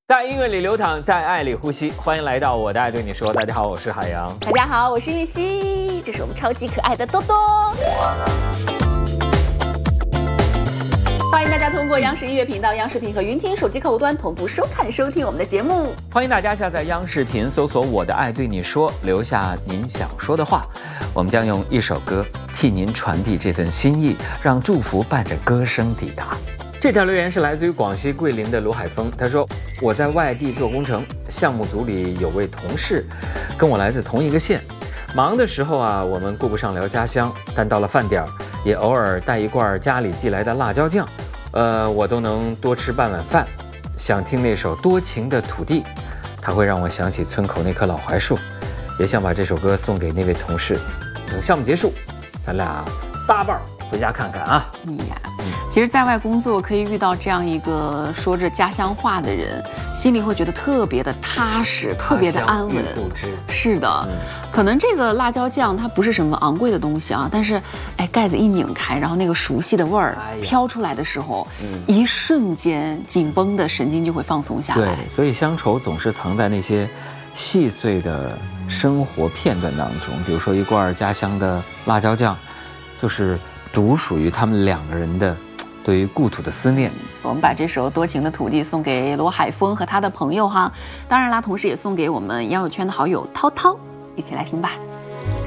在音乐里流淌，在爱里呼吸。欢迎来到我的爱对你说。大家好，我是海洋。 大家好，我是玉溪。这是我们超级可爱的多多。欢迎大家通过央视音乐频道、央视频和云听手机客户端同步收看收听我们的节目。 欢迎大家下载央视频，搜索我的爱对你说，留下您想说的话。我们将用一首歌替您传递这份心意，让祝福伴着歌声抵达。这条留言是来自于广西桂林的卢海峰，他说：“我在外地做工程，项目组里有位同事跟我来自同一个县，忙的时候啊，我们顾不上聊家乡，但到了饭点儿，也偶尔带一罐家里寄来的辣椒酱，我都能多吃半碗饭。想听那首《多情的土地》，它会让我想起村口那棵老槐树，也想把这首歌送给那位同事。等项目结束，咱俩搭伴回家看看啊。” 其实在外工作可以遇到这样一个说着家乡话的人，心里会觉得特别的踏实，特别的安稳。是的，可能这个辣椒酱它不是什么昂贵的东西啊，但是盖子一拧开，然后那个熟悉的味儿飘出来的时候，一瞬间紧绷的神经就会放松下来。 对，所以乡愁总是藏在那些细碎的生活片段当中，比如说一罐家乡的辣椒酱，就是独属于他们两个人的对于故土的思念。 我们把这首《多情的土地》送给罗海峰和他的朋友哈，当然啦，同时也送给我们杨友圈的好友涛涛，一起来听吧。